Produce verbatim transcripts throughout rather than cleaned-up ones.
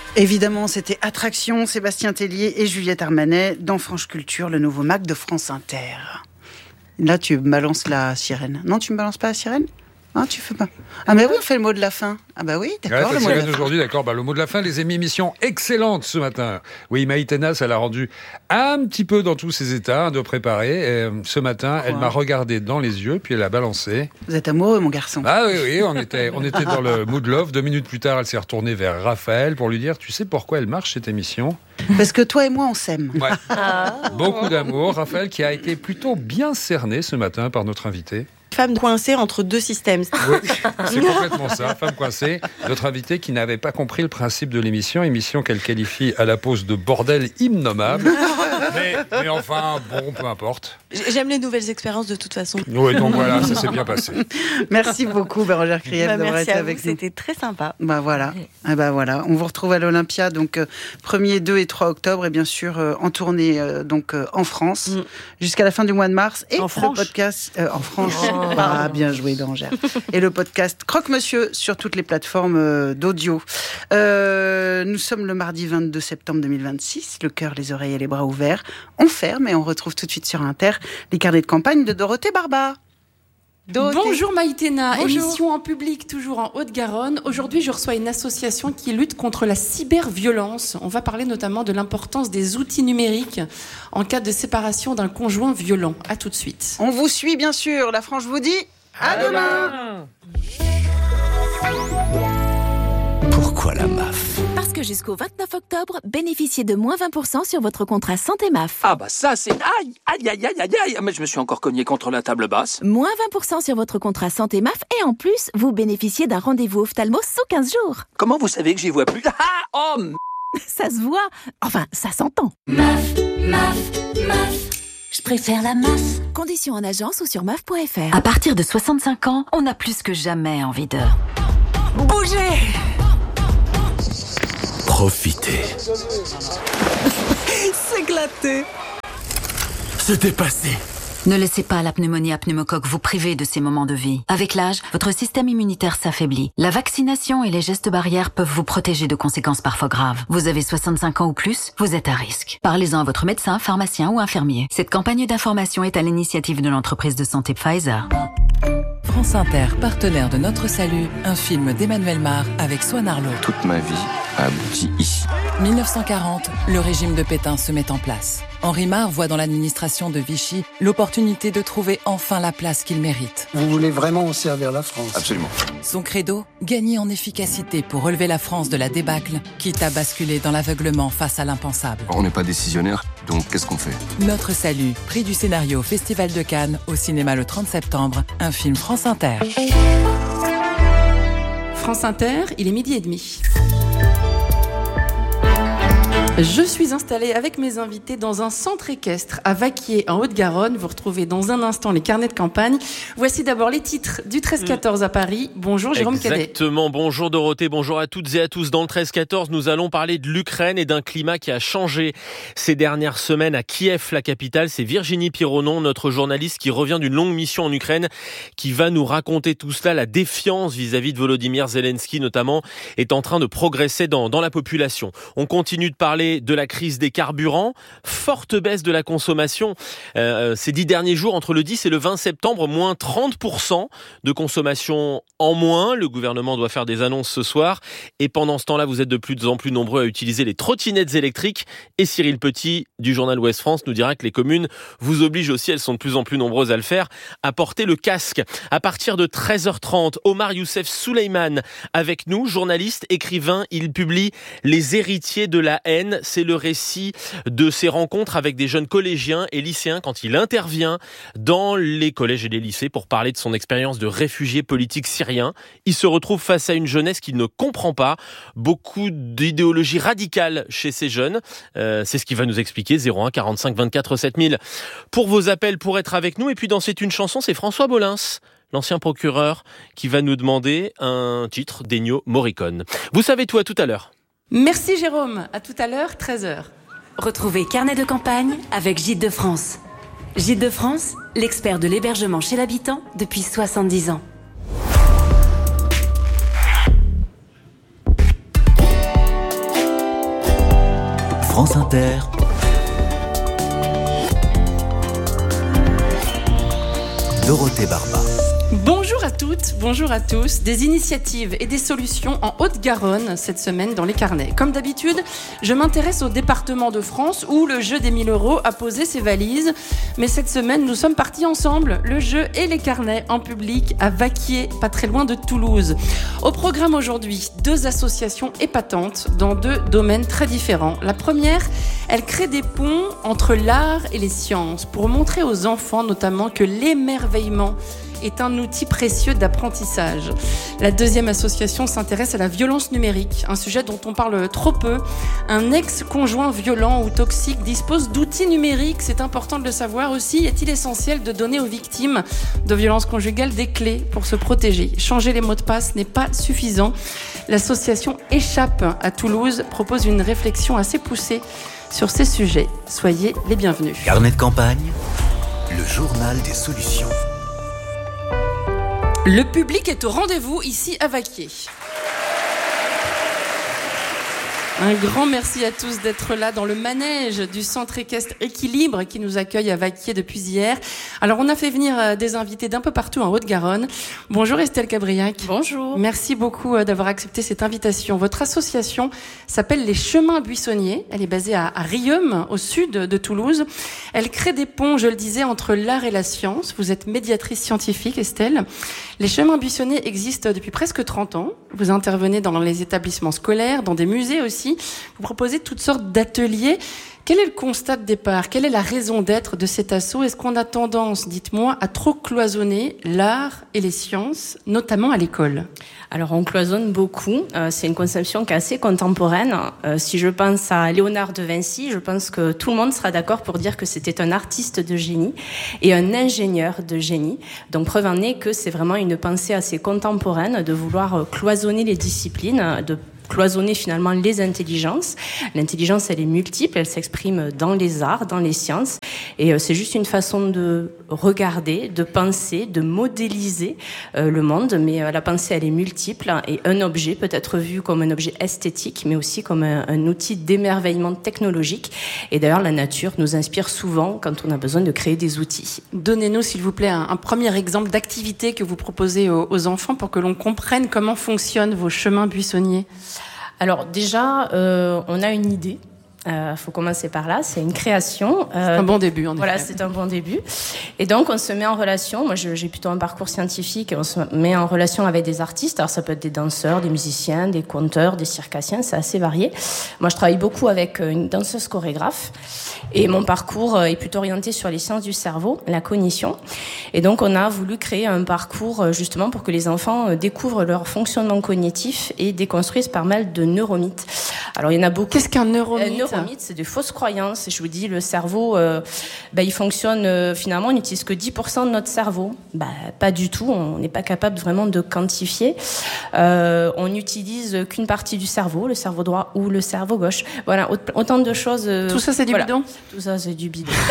Évidemment, c'était Attraction, Sébastien Tellier et Juliette Armanet dans France Culture, le nouveau Mac de France Inter. Là, tu me balances la sirène. Non, tu me balances pas la sirène ? Ah, tu fais pas. Ah, mais oui, on fait le mot de la fin. Ah, bah oui, d'accord. Ouais, le mot de la fin. Aujourd'hui, d'accord. Bah, le mot de la fin, les émissions excellentes ce matin. Oui, Maïtena, ça l'a rendu un petit peu dans tous ses états de préparer. Et, ce matin, elle m'a regardé dans les yeux, puis elle a balancé. Vous êtes amoureux, mon garçon. Ah oui, oui, on était, on était dans le mood love. Deux minutes plus tard, elle s'est retournée vers Raphaël pour lui dire, tu sais pourquoi elle marche, cette émission ? Parce que toi et moi, on s'aime. Ouais. Beaucoup d'amour. Raphaël qui a été plutôt bien cerné ce matin par notre invité. Femme coincée entre deux systèmes. Oui, c'est complètement ça, femme coincée. Notre invité qui n'avait pas compris le principe de l'émission, émission qu'elle qualifie à la pause de bordel innommable. Mais, mais enfin, bon, peu importe. J'aime les nouvelles expériences de toute façon. Oui, donc voilà, ça s'est bien passé. Merci beaucoup, Bérangère Krief, bah, d'avoir été vous, avec nous. C'était très sympa. Bah voilà. Ah bah voilà. On vous retrouve à l'Olympia, donc euh, premier, deux et trois octobre, et bien sûr euh, en tournée euh, donc euh, en France mm. jusqu'à la fin du mois de mars. Et en le podcast euh, en France. Oh. Ah, bien joué, Bérangère. Et le podcast Croque-Monsieur sur toutes les plateformes euh, d'audio. Euh, nous sommes le mardi vingt-deux septembre deux mille vingt-six. Le cœur, les oreilles et les bras ouverts. On ferme et on retrouve tout de suite sur Inter les carnets de campagne de Dorothée Barba. Dorothée. Bonjour Maïtena, Bonjour. Émission en public toujours en Haute-Garonne. Aujourd'hui, je reçois une association qui lutte contre la cyberviolence. On va parler notamment de l'importance des outils numériques en cas de séparation d'un conjoint violent. À tout de suite. On vous suit bien sûr. La France vous dit à, à demain. Pourquoi la M A F ? Parce que jusqu'au vingt-neuf octobre, bénéficiez de moins vingt pour cent sur votre contrat Santé M A F. Ah bah ça c'est... Aïe, aïe, aïe, aïe, aïe, aïe. Mais je me suis encore cogné contre la table basse. Moins vingt pour cent sur votre contrat Santé M A F et en plus, vous bénéficiez d'un rendez-vous ophtalmo sous quinze jours. Comment vous savez que j'y vois plus ? Ah, oh m... Ça se voit. Enfin, ça s'entend. M A F, M A F, M A F. Je préfère la M A F. Conditions en agence ou sur M A F point F R. À partir de soixante-cinq ans, on a plus que jamais envie de... bouger. Profitez. S'éclater. Se dépasser. Ne laissez pas la pneumonie à pneumocoque vous priver de ces moments de vie. Avec l'âge, votre système immunitaire s'affaiblit. La vaccination et les gestes barrières peuvent vous protéger de conséquences parfois graves. Vous avez soixante-cinq ans ou plus, vous êtes à risque. Parlez-en à votre médecin, pharmacien ou infirmier. Cette campagne d'information est à l'initiative de l'entreprise de santé Pfizer. France Inter, partenaire de Notre Salut, un film d'Emmanuel Mar avec Swan Arlo. Toute ma vie a abouti ici. dix-neuf cent quarante, le régime de Pétain se met en place. Henri Mar voit dans l'administration de Vichy l'opportunité de trouver enfin la place qu'il mérite. Vous voulez vraiment servir la France ? Absolument. Son credo, gagner en efficacité pour relever la France de la débâcle, quitte à basculer dans l'aveuglement face à l'impensable. On n'est pas décisionnaire, donc qu'est-ce qu'on fait ? Notre Salut, prix du scénario au Festival de Cannes, au cinéma le trente septembre, un film France Inter. France Inter, il est midi et demi. Je suis installée avec mes invités dans un centre équestre à Vacquier en Haute-Garonne. Vous retrouvez dans un instant les carnets de campagne. Voici d'abord les titres du treize quatorze à Paris. Bonjour Jérôme Cadet. Exactement, bonjour Dorothée, bonjour à toutes et à tous. Dans le treize quatorze, nous allons parler de l'Ukraine et d'un climat qui a changé ces dernières semaines à Kiev, la capitale. C'est Virginie Pironon, notre journaliste qui revient d'une longue mission en Ukraine, qui va nous raconter tout cela. La défiance vis-à-vis de Volodymyr Zelensky notamment est en train de progresser dans, dans la population. On continue de parler de la crise des carburants, forte baisse de la consommation euh, ces dix derniers jours, entre le dix et le vingt septembre, moins trente pour cent de consommation en moins. Le gouvernement doit faire des annonces ce soir et pendant ce temps-là, vous êtes de plus en plus nombreux à utiliser les trottinettes électriques et Cyril Petit du journal Ouest France nous dira que les communes vous obligent aussi, elles sont de plus en plus nombreuses à le faire, à porter le casque. À partir de treize heures trente, Omar Youssef Souleyman avec nous, journaliste, écrivain, il publie Les héritiers de la haine. C'est le récit de ses rencontres avec des jeunes collégiens et lycéens quand il intervient dans les collèges et les lycées pour parler de son expérience de réfugié politique syrien. Il se retrouve face à une jeunesse qu'il ne comprend pas. Beaucoup d'idéologie radicale chez ces jeunes. Euh, c'est ce qu'il va nous expliquer. zéro un quarante-cinq vingt-quatre sept mille pour vos appels pour être avec nous. Et puis dans C'est une chanson, c'est François Bollins, l'ancien procureur, qui va nous demander un titre d'Ennio Morricone. Vous savez tout, à tout à l'heure. Merci Jérôme, à tout à l'heure, treize heures. Retrouvez Carnet de campagne avec Gîtes de France. Gîtes de France, l'expert de l'hébergement chez l'habitant depuis soixante-dix ans. France Inter. Dorothée Barba. Bonjour à toutes, bonjour à tous. Des initiatives et des solutions en Haute-Garonne cette semaine dans les carnets. Comme d'habitude, je m'intéresse au département de France où le jeu des mille euros a posé ses valises. Mais cette semaine, nous sommes partis ensemble, le jeu et les carnets en public à Vacquier, pas très loin de Toulouse. Au programme aujourd'hui, deux associations épatantes dans deux domaines très différents. La première, elle crée des ponts entre l'art et les sciences pour montrer aux enfants notamment que l'émerveillement est un outil précieux d'apprentissage. La deuxième association s'intéresse à la violence numérique, un sujet dont on parle trop peu. Un ex-conjoint violent ou toxique dispose d'outils numériques, c'est important de le savoir aussi. Est-il essentiel de donner aux victimes de violences conjugales des clés pour se protéger ? Changer les mots de passe n'est pas suffisant. L'association Échappe à Toulouse propose une réflexion assez poussée sur ces sujets. Soyez les bienvenus. Carnet de campagne, le journal des solutions. Le public est au rendez-vous ici à Vacquier. Un grand merci à tous d'être là dans le manège du centre équestre Équilibre qui nous accueille à Vacquier depuis hier. Alors on a fait venir des invités d'un peu partout en Haute-Garonne. Bonjour Estelle Cabriac. Bonjour. Merci beaucoup d'avoir accepté cette invitation. Votre association s'appelle les Chemins Buissonniers. Elle est basée à Riom, au sud de Toulouse. Elle crée des ponts, je le disais, entre l'art et la science. Vous êtes médiatrice scientifique, Estelle. Les Chemins Buissonniers existent depuis presque trente ans. Vous intervenez dans les établissements scolaires, dans des musées aussi. Vous proposez toutes sortes d'ateliers. Quel est le constat de départ ? Quelle est la raison d'être de cet assaut ? Est-ce qu'on a tendance, dites-moi, à trop cloisonner l'art et les sciences, notamment à l'école ? Alors on cloisonne beaucoup, euh, c'est une conception qui est assez contemporaine. Euh, si je pense à Léonard de Vinci, je pense que tout le monde sera d'accord pour dire que c'était un artiste de génie et un ingénieur de génie. Donc preuve en est que c'est vraiment une pensée assez contemporaine de vouloir cloisonner les disciplines, de cloisonner finalement les intelligences. L'intelligence, elle est multiple, elle s'exprime dans les arts, dans les sciences, et c'est juste une façon de regarder, de penser, de modéliser euh, le monde, mais la pensée, elle est multiple, et un objet peut être vu comme un objet esthétique, mais aussi comme un, un outil d'émerveillement technologique. Et d'ailleurs, la nature nous inspire souvent quand on a besoin de créer des outils. Donnez-nous, s'il vous plaît, un, un premier exemple d'activité que vous proposez aux, aux enfants pour que l'on comprenne comment fonctionnent vos chemins buissonniers. Alors déjà, euh, on a une idée. Il euh, faut commencer par là, c'est une création. Euh, c'est un bon début, en Voilà, effet. c'est un bon début. Et donc, on se met en relation. Moi, je, j'ai plutôt un parcours scientifique. Et on se met en relation avec des artistes. Alors, ça peut être des danseurs, des musiciens, des conteurs, des circassiens. C'est assez varié. Moi, je travaille beaucoup avec une danseuse chorégraphe. Et mon parcours est plutôt orienté sur les sciences du cerveau, la cognition. Et donc, on a voulu créer un parcours justement pour que les enfants découvrent leur fonctionnement cognitif et déconstruisent pas mal de neuromythes. Alors, il y en a beaucoup. Qu'est-ce qu'un neuromythe ? Un neuromythe, c'est des fausses croyances. Je vous dis, le cerveau, euh, ben, il fonctionne, euh, finalement, on n'utilise que dix pour cent de notre cerveau. Ben, pas du tout, on n'est pas capable vraiment de quantifier. Euh, on n'utilise qu'une partie du cerveau, le cerveau droit ou le cerveau gauche. Voilà, autant de choses. Euh, Tout ça, c'est du voilà. bidon ? Tout ça, c'est du bidon.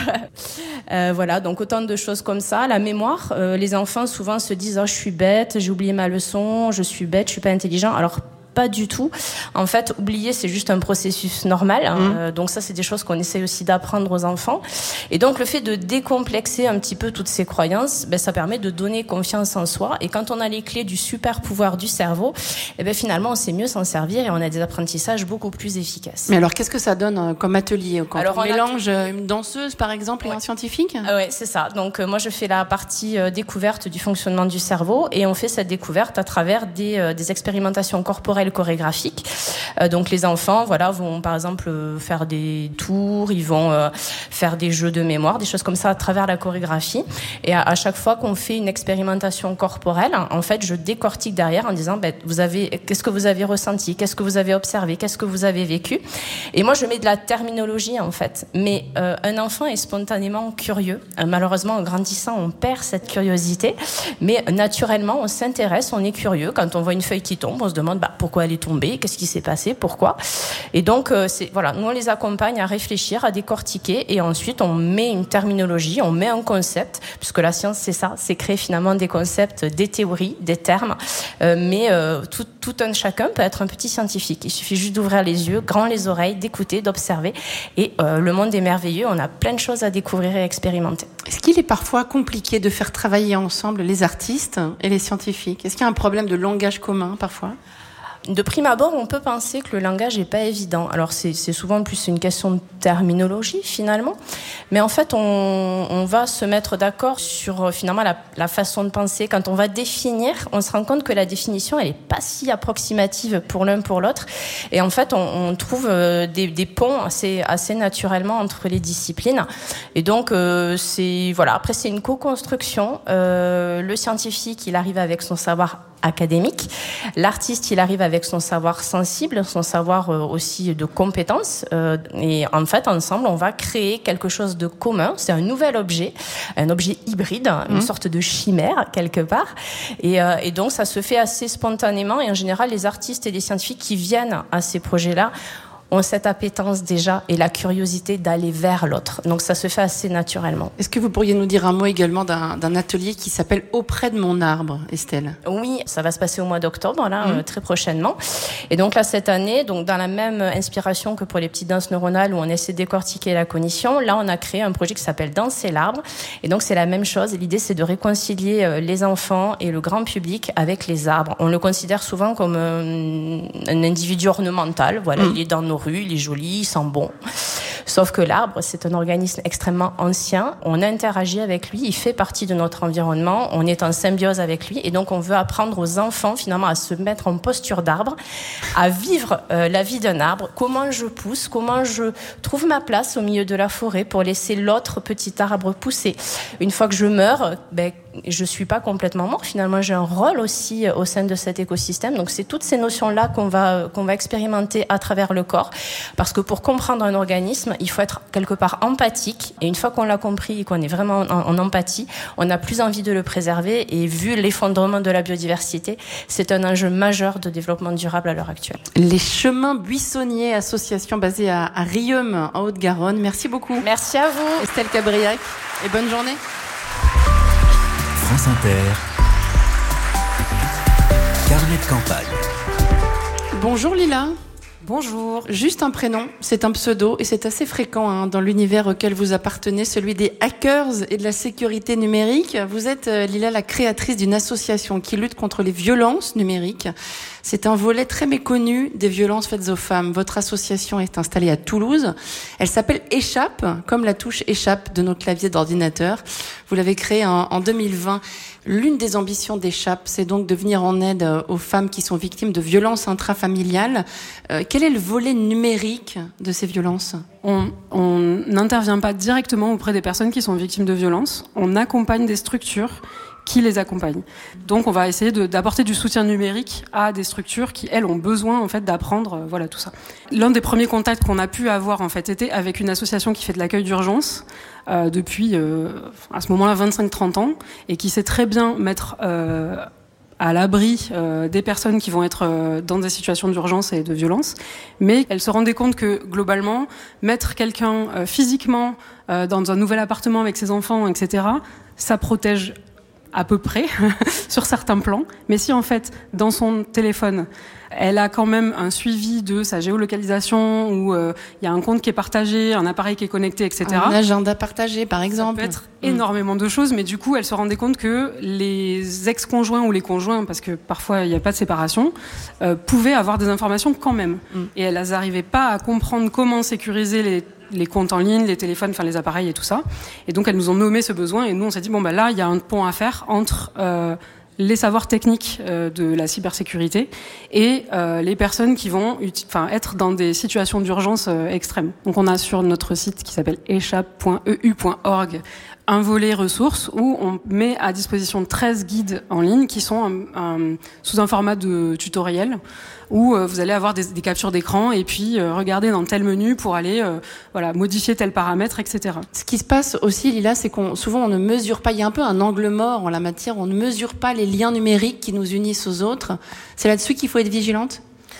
euh, voilà, donc autant de choses comme ça. La mémoire, euh, les enfants souvent se disent « Oh, je suis bête, j'ai oublié ma leçon, je suis bête, je suis pas intelligent ». Alors, pas du tout. En fait, oublier, c'est juste un processus normal. Hein. Mmh. Euh, donc ça, c'est des choses qu'on essaie aussi d'apprendre aux enfants. Et donc, le fait de décomplexer un petit peu toutes ces croyances, ben, ça permet de donner confiance en soi. Et quand on a les clés du super pouvoir du cerveau, eh ben, finalement, on sait mieux s'en servir et on a des apprentissages beaucoup plus efficaces. Mais alors, qu'est-ce que ça donne euh, comme atelier quand alors, on, on mélange a... une danseuse, par exemple, et ouais. un scientifique ? Ah ouais, c'est ça. Donc, euh, moi, je fais la partie euh, découverte du fonctionnement du cerveau et on fait cette découverte à travers des, euh, des expérimentations corporelles chorégraphiques. Euh, donc les enfants, voilà, vont par exemple euh, faire des tours, ils vont euh, faire des jeux de mémoire, des choses comme ça à travers la chorégraphie. Et à, à chaque fois qu'on fait une expérimentation corporelle, en fait, je décortique derrière en disant, ben, vous avez, qu'est-ce que vous avez ressenti, qu'est-ce que vous avez observé, qu'est-ce que vous avez vécu. Et moi, je mets de la terminologie en fait. Mais euh, un enfant est spontanément curieux. Euh, malheureusement, en grandissant, on perd cette curiosité. Mais naturellement, on s'intéresse, on est curieux. Quand on voit une feuille qui tombe, on se demande, bah, pourquoi quoi elle est tombée, qu'est-ce qui s'est passé, pourquoi. Et donc, euh, c'est, voilà, nous on les accompagne à réfléchir, à décortiquer, et ensuite on met une terminologie, on met un concept, puisque la science c'est ça, c'est créer finalement des concepts, des théories, des termes, euh, mais euh, tout, tout un chacun peut être un petit scientifique. Il suffit juste d'ouvrir les yeux, grand les oreilles, d'écouter, d'observer, et euh, le monde est merveilleux, on a plein de choses à découvrir et expérimenter. Est-ce qu'il est parfois compliqué de faire travailler ensemble les artistes et les scientifiques ? Est-ce qu'il y a un problème de langage commun parfois ? De prime abord, on peut penser que le langage n'est pas évident. Alors, c'est, c'est souvent plus une question de terminologie, finalement. Mais en fait, on, on va se mettre d'accord sur, finalement, la, la façon de penser. Quand on va définir, on se rend compte que la définition, elle n'est pas si approximative pour l'un pour l'autre. Et en fait, on, on trouve des, des ponts assez, assez naturellement entre les disciplines. Et donc, euh, c'est, voilà. Après, c'est une co-construction. Euh, le scientifique, il arrive avec son savoir académique. L'artiste, il arrive avec son savoir sensible, son savoir euh, aussi de compétences. Euh, et en fait, ensemble, on va créer quelque chose de commun. C'est un nouvel objet, un objet hybride, mmh. une sorte de chimère, quelque part. Et, euh, et donc, ça se fait assez spontanément. Et en général, les artistes et les scientifiques qui viennent à ces projets-là ont cette appétence déjà et la curiosité d'aller vers l'autre. Donc ça se fait assez naturellement. Est-ce que vous pourriez nous dire un mot également d'un, d'un atelier qui s'appelle « Auprès de mon arbre », Estelle ? Oui, ça va se passer au mois d'octobre, là, mmh. euh, très prochainement. Et donc là, cette année, donc dans la même inspiration que pour les petites danses neuronales où on essaie de décortiquer la cognition, là, on a créé un projet qui s'appelle « Danser l'arbre ». Et donc c'est la même chose. L'idée, c'est de réconcilier les enfants et le grand public avec les arbres. On le considère souvent comme un, un individu ornemental. Voilà, mmh. il est dans nos rue, il est joli, il sent bon. Sauf que l'arbre, c'est un organisme extrêmement ancien. On interagit avec lui, il fait partie de notre environnement, on est en symbiose avec lui, et donc on veut apprendre aux enfants finalement à se mettre en posture d'arbre, à vivre euh, la vie d'un arbre, comment je pousse, comment je trouve ma place au milieu de la forêt pour laisser l'autre petit arbre pousser. Une fois que je meurs, ben, je suis pas complètement mort. Finalement, j'ai un rôle aussi au sein de cet écosystème. Donc, c'est toutes ces notions-là qu'on va, qu'on va expérimenter à travers le corps. Parce que pour comprendre un organisme, il faut être quelque part empathique. Et une fois qu'on l'a compris et qu'on est vraiment en, en empathie, on a plus envie de le préserver. Et vu l'effondrement de la biodiversité, c'est un enjeu majeur de développement durable à l'heure actuelle. Les Chemins Buissonniers, association basée à, à Riom, en Haute-Garonne. Merci beaucoup. Merci à vous. Estelle Cabriac. Et bonne journée. France Inter, carnet de campagne. Bonjour Lila. Bonjour. Juste un prénom, c'est un pseudo et c'est assez fréquent hein, dans l'univers auquel vous appartenez, celui des hackers et de la sécurité numérique. Vous êtes, Lila, la créatrice d'une association qui lutte contre les violences numériques. C'est un volet très méconnu des violences faites aux femmes. Votre association est installée à Toulouse. Elle s'appelle Échappe, comme la touche Échappe de nos claviers d'ordinateur. Vous l'avez créée en, en deux mille vingt. L'une des ambitions d'Échappe, c'est donc de venir en aide aux femmes qui sont victimes de violences intrafamiliales. Euh, quel est le volet numérique de ces violences ? On n'intervient pas directement auprès des personnes qui sont victimes de violences. On accompagne des structures qui les accompagnent. Donc on va essayer de, d'apporter du soutien numérique à des structures qui, elles, ont besoin en fait d'apprendre euh, voilà tout ça. L'un des premiers contacts qu'on a pu avoir en fait était avec une association qui fait de l'accueil d'urgence euh, depuis euh, à ce moment-là vingt-cinq trente ans et qui sait très bien mettre euh, à l'abri euh, des personnes qui vont être euh, dans des situations d'urgence et de violence, mais elle se rendait compte que globalement mettre quelqu'un euh, physiquement euh, dans un nouvel appartement avec ses enfants, et cetera, ça protège à peu près sur certains plans, mais si en fait dans son téléphone elle a quand même un suivi de sa géolocalisation où il euh, y a un compte qui est partagé, un appareil qui est connecté, et cetera. Un agenda partagé par exemple. Ça peut être mmh. énormément de choses, mais du coup elle se rendait compte que les ex-conjoints ou les conjoints, parce que parfois il n'y a pas de séparation, euh, pouvaient avoir des informations quand même. Mmh. Et elles n'arrivaient pas à comprendre comment sécuriser les les comptes en ligne, les téléphones, enfin les appareils et tout ça. Et donc elles nous ont nommé ce besoin et nous on s'est dit bon bah là il y a un pont à faire entre euh, les savoirs techniques euh, de la cybersécurité et euh, les personnes qui vont uti- enfin être dans des situations d'urgence euh, extrêmes. Donc on a sur notre site qui s'appelle échappe point e u point org un volet ressources où on met à disposition treize guides en ligne qui sont un, un, sous un format de tutoriel où euh, vous allez avoir des, des captures d'écran et puis euh, regarder dans tel menu pour aller euh, voilà modifier tel paramètre, et cetera. Ce qui se passe aussi, Lila, c'est qu'on souvent on ne mesure pas. Il y a un peu un angle mort en la matière. On ne mesure pas les liens numériques qui nous unissent aux autres. C'est là-dessus qu'il faut être vigilante.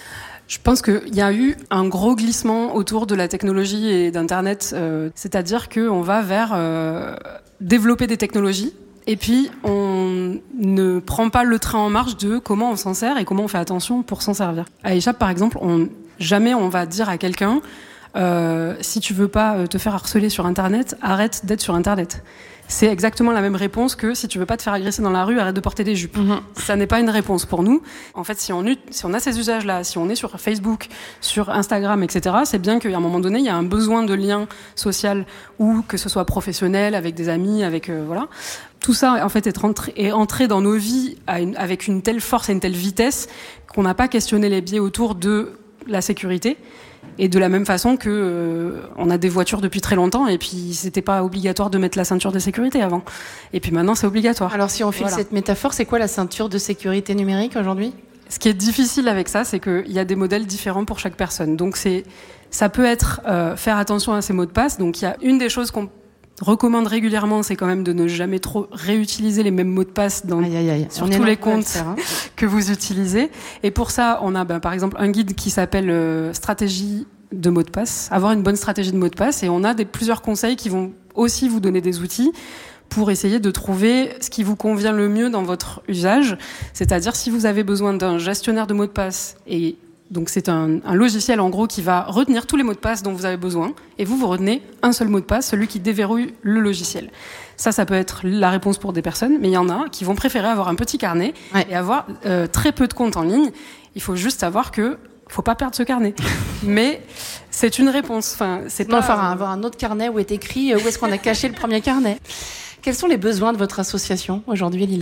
Je pense qu'il y a eu un gros glissement autour de la technologie et d'Internet, euh, c'est-à-dire qu'on va vers euh, développer des technologies et puis on ne prend pas le train en marche de comment on s'en sert et comment on fait attention pour s'en servir. À Échappe, par exemple, on, jamais on va dire à quelqu'un euh, si tu veux pas te faire harceler sur Internet, arrête d'être sur Internet. C'est exactement la même réponse que si tu veux pas te faire agresser dans la rue, arrête de porter des jupes. Mmh. Ça n'est pas une réponse pour nous. En fait, si on, si on a ces usages-là, si on est sur Facebook, sur Instagram, et cetera, c'est bien qu'à un moment donné, il y a un besoin de lien social ou que ce soit professionnel, avec des amis, avec euh, voilà. Tout ça, en fait, est rentré, est entré dans nos vies à une, avec une telle force et une telle vitesse qu'on n'a pas questionné les biais autour de la sécurité. Et de la même façon que euh, on a des voitures depuis très longtemps et puis c'était pas obligatoire de mettre la ceinture de sécurité avant. Et puis maintenant c'est obligatoire. Alors si on file voilà. cette métaphore, c'est quoi la ceinture de sécurité numérique aujourd'hui ? Ce qui est difficile avec ça, c'est qu'il y a des modèles différents pour chaque personne. Donc c'est, ça peut être euh, faire attention à ses mots de passe. Donc il y a une des choses qu'on recommande régulièrement, c'est quand même de ne jamais trop réutiliser les mêmes mots de passe dans, aïe, aïe, aïe. sur tous les comptes faire, hein. que vous utilisez. Et pour ça, on a ben, par exemple un guide qui s'appelle euh, Stratégie de mots de passe, avoir une bonne stratégie de mots de passe. Et on a des, plusieurs conseils qui vont aussi vous donner des outils pour essayer de trouver ce qui vous convient le mieux dans votre usage. C'est-à-dire si vous avez besoin d'un gestionnaire de mots de passe et donc c'est un, un logiciel en gros qui va retenir tous les mots de passe dont vous avez besoin et vous, vous retenez un seul mot de passe, celui qui déverrouille le logiciel. Ça, ça peut être la réponse pour des personnes, mais il y en a qui vont préférer avoir un petit carnet ouais. et avoir euh, très peu de comptes en ligne. Il faut juste savoir que faut pas perdre ce carnet. Mais c'est une réponse. Enfin, c'est non, pas... Enfin, avoir un autre carnet où est écrit où est-ce qu'on a caché le premier carnet. Quels sont les besoins de votre association aujourd'hui, Lila ?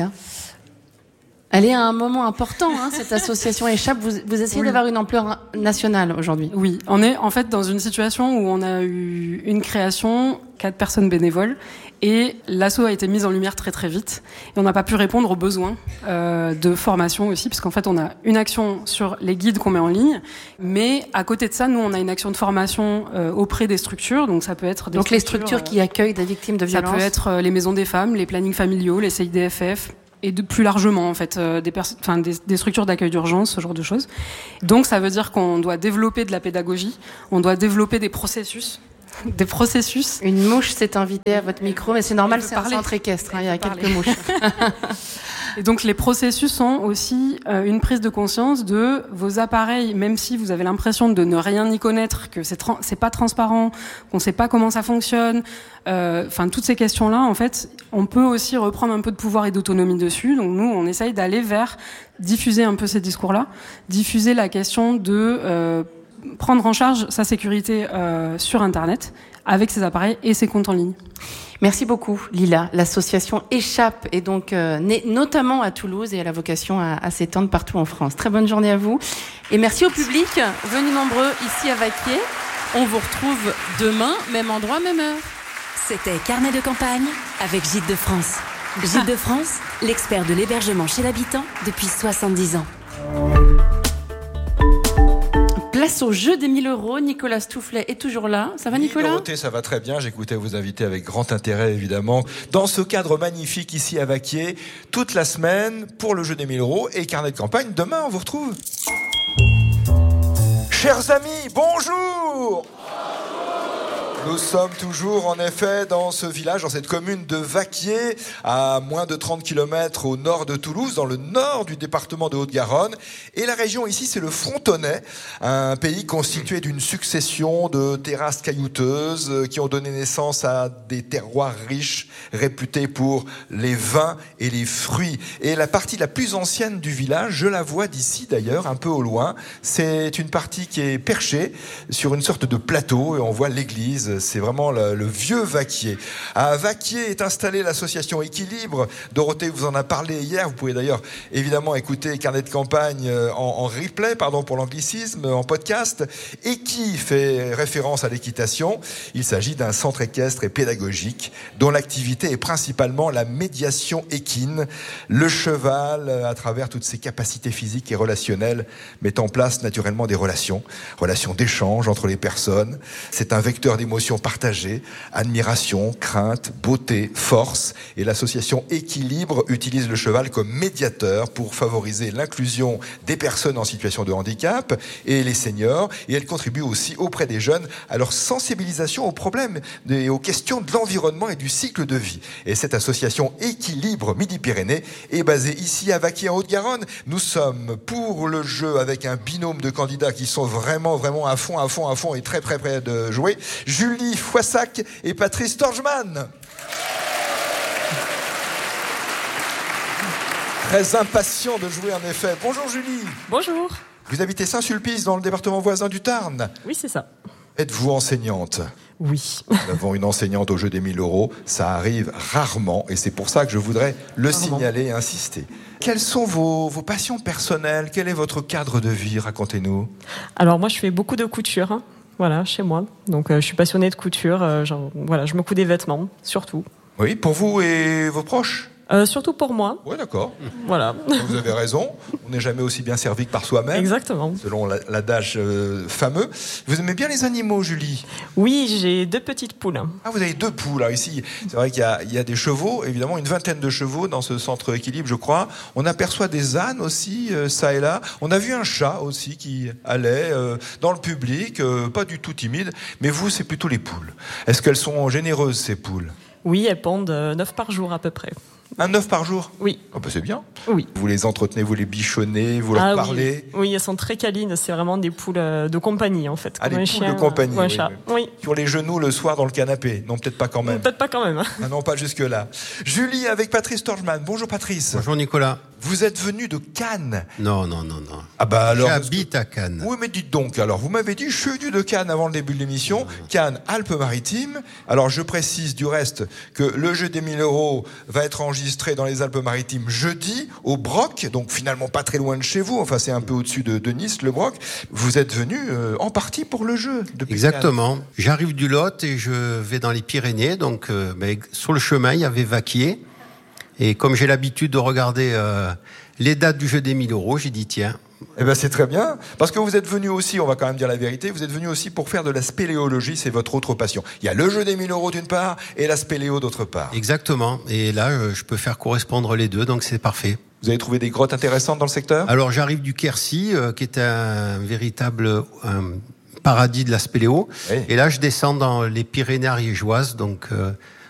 Elle est à un moment important, hein, cette association Échappe. Vous, vous essayez oui. d'avoir une ampleur nationale aujourd'hui. Oui, on est en fait dans une situation où on a eu une création, quatre personnes bénévoles, et l'asso a été mise en lumière très très vite. Et on n'a pas pu répondre aux besoins euh, de formation aussi, parce qu'en fait on a une action sur les guides qu'on met en ligne, mais à côté de ça, nous on a une action de formation euh, auprès des structures. Donc ça peut être des donc structures, les structures euh, qui accueillent des victimes de violences. Ça peut être euh, les maisons des femmes, les plannings familiaux, les C I D F F. Et de plus largement, en fait, euh, des, pers- enfin, des, des structures d'accueil d'urgence, ce genre de choses. Donc, ça veut dire qu'on doit développer de la pédagogie, on doit développer des processus, des processus. Une mouche s'est invitée à votre micro, mais c'est normal, c'est un centre équestre, hein, il y a parler. quelques mouches. Et donc, les processus sont aussi euh, une prise de conscience de vos appareils, même si vous avez l'impression de ne rien y connaître, que c'est, tra- c'est pas transparent, qu'on sait pas comment ça fonctionne. Enfin, euh, toutes ces questions-là, en fait, on peut aussi reprendre un peu de pouvoir et d'autonomie dessus. Donc, nous, on essaye d'aller vers diffuser un peu ces discours-là, diffuser la question de euh, prendre en charge sa sécurité euh, sur Internet avec ses appareils et ses comptes en ligne. Merci beaucoup, Lila. L'association Échappe est donc euh, née notamment à Toulouse et elle a vocation à, à s'étendre partout en France. Très bonne journée à vous. Et merci au public, venus nombreux ici à Vaquier. On vous retrouve demain, même endroit, même heure. C'était Carnet de campagne avec Gîtes de France. Gîtes de France, l'expert de l'hébergement chez l'habitant depuis soixante-dix ans. Place au jeu des mille euros. Nicolas Stoufflet est toujours là. Ça va, Nicolas ? Oui, Dorothée, ça va très bien. J'écoutais vos invités avec grand intérêt, évidemment. Dans ce cadre magnifique ici à Vaquier, toute la semaine pour le jeu des mille euros et Carnet de campagne. Demain, on vous retrouve. Chers amis, bonjour ! Nous sommes toujours en effet dans ce village, dans cette commune de Vaquier, à moins de trente kilomètres au nord de Toulouse, dans le nord du département de Haute-Garonne. Et la région ici, c'est le Frontonnais, un pays constitué d'une succession de terrasses caillouteuses qui ont donné naissance à des terroirs riches, réputés pour les vins et les fruits. Et la partie la plus ancienne du village, je la vois d'ici d'ailleurs, un peu au loin, c'est une partie qui est perchée sur une sorte de plateau et on voit l'église. C'est vraiment le, le vieux Vaquier. À Vaquier est installée l'association Équilibre. Dorothée vous en a parlé hier. Vous pouvez d'ailleurs évidemment écouter Carnet de campagne en, en replay, pardon pour l'anglicisme, en podcast, et qui fait référence à l'équitation. Il s'agit d'un centre équestre et pédagogique dont l'activité est principalement la médiation équine. Le cheval, à travers toutes ses capacités physiques et relationnelles, met en place naturellement des relations, relations d'échange entre les personnes. C'est un vecteur d'émotion émotions partagées, admiration, crainte, beauté, force. Et l'association Équilibre utilise le cheval comme médiateur pour favoriser l'inclusion des personnes en situation de handicap et les seniors. Et elle contribue aussi auprès des jeunes à leur sensibilisation aux problèmes et aux questions de l'environnement et du cycle de vie. Et cette association Équilibre Midi-Pyrénées est basée ici à Vaquier en Haute-Garonne. Nous sommes pour le jeu avec un binôme de candidats qui sont vraiment, vraiment à fond, à fond, à fond et très près, près de jouer. Julie Foissac et Patrice Torgeman. Très impatient de jouer en effet. Bonjour Julie. Bonjour. Vous habitez Saint-Sulpice dans le département voisin du Tarn. Oui, c'est ça. Êtes-vous enseignante ? Oui. Nous avons une enseignante au jeu des mille euros. Ça arrive rarement et c'est pour ça que je voudrais le rarement. signaler et insister. Quelles sont vos, vos passions personnelles ? Quel est votre cadre de vie ? Racontez-nous. Alors moi, je fais beaucoup de couture, hein, voilà, chez moi. Donc euh, je suis passionnée de couture. Euh, genre, voilà, je me couds des vêtements, surtout. Oui, pour vous et vos proches ? Euh, surtout pour moi. Oui, d'accord. Voilà. Vous avez raison. On n'est jamais aussi bien servi que par soi-même. Exactement. Selon l'adage euh, fameux. Vous aimez bien les animaux, Julie ? Oui, j'ai deux petites poules. Ah, vous avez deux poules. Alors ici, c'est vrai qu'il y a, il y a des chevaux, évidemment, une vingtaine de chevaux dans ce centre équilibre, je crois. On aperçoit des ânes aussi, euh, ça et là. On a vu un chat aussi qui allait euh, dans le public, euh, pas du tout timide. Mais vous, c'est plutôt les poules. Est-ce qu'elles sont généreuses, ces poules ? Oui, elles pondent neuf par jour à peu près. Un neuf par jour ? Oui. Oh bah c'est bien. Oui. Vous les entretenez, vous les bichonnez, vous leur ah, parlez. Oui. oui, elles sont très câlines. C'est vraiment des poules de compagnie en fait. Ah, comme des un poules chien, de compagnie. Ou un oui, chat. Oui. Oui. Sur les genoux le soir dans le canapé. Non, peut-être pas quand même. Peut-être pas quand même. Ah non, pas jusque-là. Julie avec Patrice Torgeman. Bonjour Patrice. Bonjour Nicolas. Vous êtes venu de Cannes. Non, non, non, non. Ah bah alors. J'habite à Cannes. Oui, mais dites donc, alors, vous m'avez dit, je suis venu de Cannes avant le début de l'émission. Cannes, Alpes-Maritimes. Alors, je précise du reste que le jeu des mille euros va être enregistré dans les Alpes-Maritimes jeudi, au Broc. Donc, finalement, pas très loin de chez vous. Enfin, c'est un peu au-dessus de, de Nice, le Broc. Vous êtes venu euh, en partie pour le jeu. Depuis Exactement. Cannes. J'arrive du Lot et je vais dans les Pyrénées. Donc, euh, ben, sur le chemin, il y avait Vaquier. Et comme j'ai l'habitude de regarder euh, les dates du jeu des mille euros, j'ai dit tiens. Eh ben c'est très bien, parce que vous êtes venu aussi, on va quand même dire la vérité, vous êtes venu aussi pour faire de la spéléologie, c'est votre autre passion. Il y a le jeu des mille euros d'une part et la spéléo d'autre part. Exactement, et là je peux faire correspondre les deux, donc c'est parfait. Vous avez trouvé des grottes intéressantes dans le secteur ? Alors j'arrive du Quercy, euh, qui est un véritable un paradis de la spéléo, oui. Et là je descends dans les Pyrénées ariégeoises, donc... Euh,